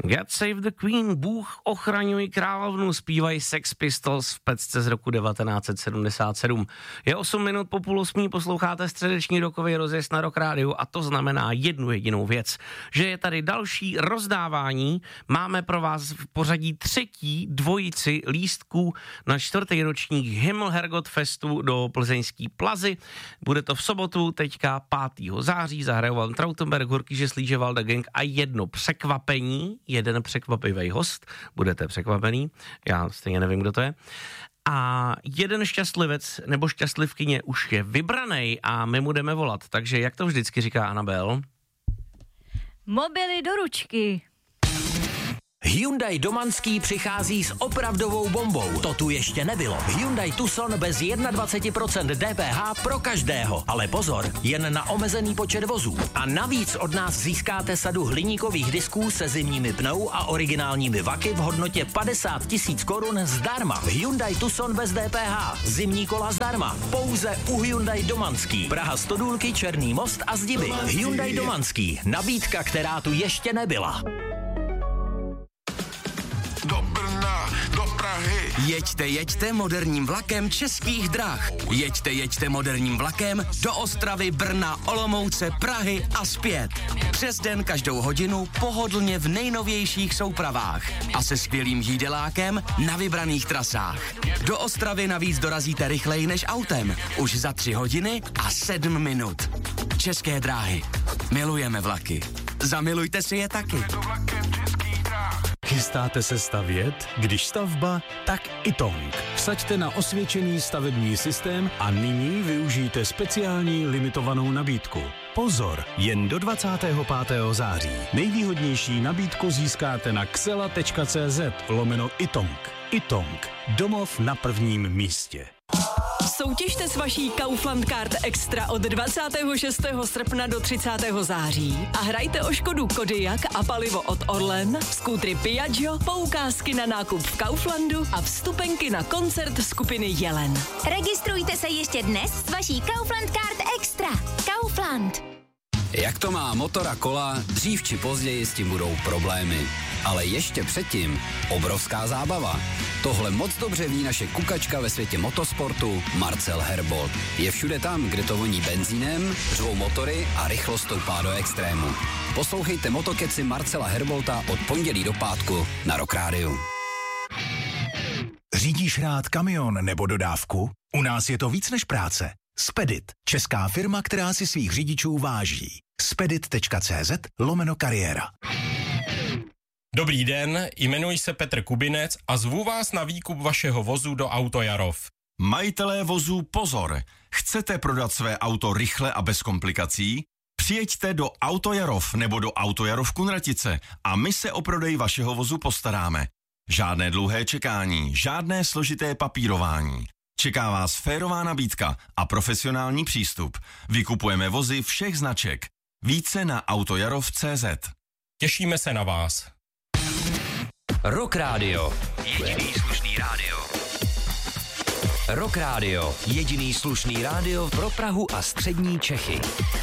God Save the Queen, Bůh ochraňuj královnu, zpívají Sex Pistols v pecce z roku 1977. Je 8 minut po 7:30, posloucháte středeční rokový rozjezd na Rock Rádiu a to znamená jednu jedinou věc, že je tady další rozdávání. Máme pro vás v pořadí třetí dvojici lístků na 4. ročník Himmelhergot Festu do plzeňský Plazy. Bude to v sobotu, teďka 5. září, zahrajou vám Trautenberg, Horký Žeslíže, Valda Gang a jedno překvapení, jeden překvapivý host, budete překvapený, já stejně nevím, kdo to je. A jeden šťastlivec nebo šťastlivkyně už je vybranej a my mu jdeme volat, takže jak to vždycky říká Anabel? Mobily do ručky. Hyundai Domanský přichází s opravdovou bombou. To tu ještě nebylo. Hyundai Tucson bez 21% DPH pro každého. Ale pozor, jen na omezený počet vozů. A navíc od nás získáte sadu hliníkových disků se zimními pnou a originálními vaky v hodnotě 50 000 korun zdarma. Hyundai Tucson bez DPH. Zimní kola zdarma. Pouze u Hyundai Domanský. Praha Stodůlky, Černý most a Zdiby. Hyundai Domanský. Nabídka, která tu ještě nebyla. Do Brna, do Prahy. Jeďte moderním vlakem Českých drah. Jeďte moderním vlakem do Ostravy, Brna, Olomouce, Prahy a zpět. Přes den každou hodinu pohodlně v nejnovějších soupravách a se skvělým jídelákem na vybraných trasách. Do Ostravy navíc dorazíte rychleji než autem. Už za 3 hodiny a 7 minut. České dráhy. Milujeme vlaky. Zamilujte si je taky. Chystáte se stavět? Když stavba, tak Itong. Vsaďte na osvědčený stavební systém a nyní využijte speciální limitovanou nabídku. Pozor, jen do 25. září. Nejvýhodnější nabídku získáte na xela.cz/Itong. Itong. Domov na prvním místě. Soutěžte s vaší Kaufland Card Extra od 26. srpna do 30. září a hrajte o Škodu Kodiaq a palivo od Orlen, skútry Piaggio, poukázky na nákup v Kauflandu a vstupenky na koncert skupiny Jelen. Registrujte se ještě dnes s vaší Kaufland Card Extra. Kaufland. Jak to má motor a kola, dřív či později s tím budou problémy. Ale ještě předtím obrovská zábava. Tohle moc dobře ví naše kukačka ve světě motosportu Marcel Herbold. Je všude tam, kde to voní benzínem, řvou motory a rychlost stoupá do extrému. Poslouchejte motokeci Marcela Herbolta od pondělí do pátku na Rock Rádiu. Řídíš rád kamion nebo dodávku? U nás je to víc než práce. Spedit, česká firma, která si svých řidičů váží. Spedit.cz/kariéra. Dobrý den, jmenuji se Petr Kubinec a zvu vás na výkup vašeho vozu do Autojarov. Majitelé vozů pozor! Chcete prodat své auto rychle a bez komplikací? Přijeďte do Autojarov nebo do Autojarov Kunratice a my se o prodej vašeho vozu postaráme. Žádné dlouhé čekání, žádné složité papírování. Čeká vás férová nabídka a profesionální přístup. Vykupujeme vozy všech značek. Více na autojarov.cz. Těšíme se na vás. Rock Rádio. Jediný slušný rádio. Rock Rádio. Jediný slušný rádio pro Prahu a střední Čechy.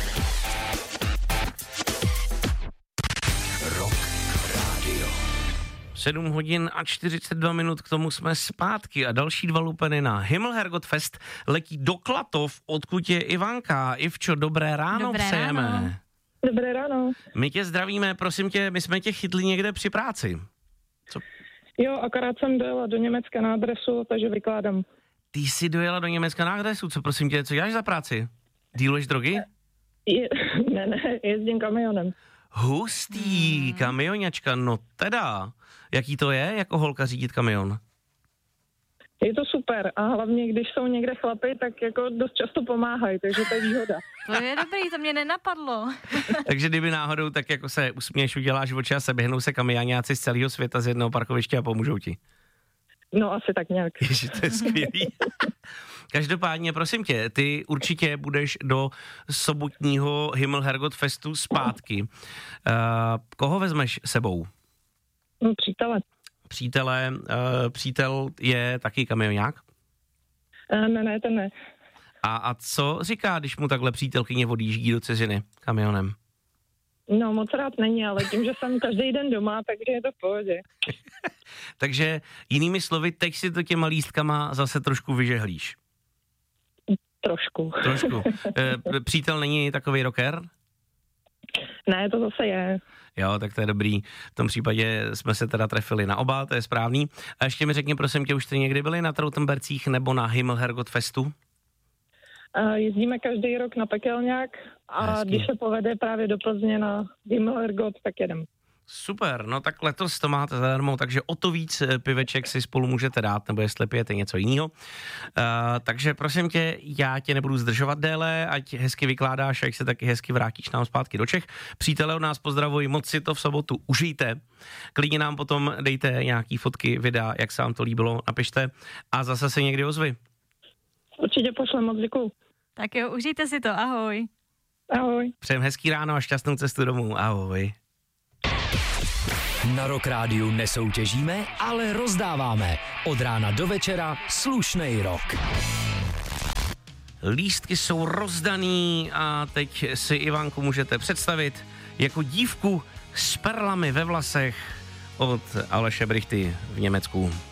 Rock Rádio. 7 hodin a 42 minut, k tomu jsme zpátky a další 2 lupeny na Himmelhergot Fest letí do Klatov, odkud je Ivanka. Ivčo, dobré ráno přejeme. Dobré ráno. My tě zdravíme, prosím tě, my jsme tě chytli někde při práci. Co? Jo, akorát jsem dojela do Německa na adresu, takže vykládám. Ty jsi dojela do Německa na adresu, co prosím tě, co děláš za práci? Díluješ drogy? Ne, jezdím kamionem. Hustý, kamioňačka, no teda. Jaký to je, jako holka řídit kamion? Je to super a hlavně, když jsou někde chlapy, tak jako dost často pomáhají, takže to je výhoda. To je dobrý, to mě nenapadlo. Takže kdyby náhodou tak jako se usměješ, uděláš oči a se běhnou se kamioňáci z celého světa z jednoho parkoviště a pomůžou ti. No asi tak nějak. Ježi, to je skvělý. Každopádně, prosím tě, ty určitě budeš do sobotního Himmelhergot Festu zpátky. Koho vezmeš sebou? No, přítele. Přítel je taky kamionák? Ne, ten ne. A co říká, když mu takhle přítelkyně odjíždí do ciziny kamionem? No, moc rád není, ale tím, že jsem každý den doma, takže je to v pohodě. Takže jinými slovy, teď si to těma lístkama zase trošku vyžehlíš. Trošku. Přítel není takový rocker? Ne, to zase je. Jo, tak to je dobrý. V tom případě jsme se teda trefili na oba, to je správný. A ještě mi řekni, prosím tě, už jste někdy byli na Trautenbercích nebo na Himmelherrgott Festu? Jezdíme každý rok na Pekelňák a hezký. Když se povede právě do Plzně na Himmelhergott, tak jedem. Super, no tak letos to máte zadarmo, takže o to víc piveček si spolu můžete dát, nebo jestli pijete něco jiného. Takže prosím tě, já tě nebudu zdržovat déle, ať hezky vykládáš, ať se taky hezky vrátíš nám zpátky do Čech. Přátelé od nás pozdravuji, moc si to v sobotu užijte. Klidně nám potom dejte nějaký fotky, videa, jak se vám to líbilo, napište a zase se někdy ozvi. Určitě pošlem, moc děkuju. Tak jo, užijte si to, ahoj. Ahoj. Přejem hezký ráno a šťastnou cestu domů, ahoj. Na Rock Rádiu nesoutěžíme, ale rozdáváme. Od rána do večera slušnej rock. Lístky jsou rozdaný a teď si Ivanku můžete představit jako dívku s perlami ve vlasech od Aleše Brichty v Německu.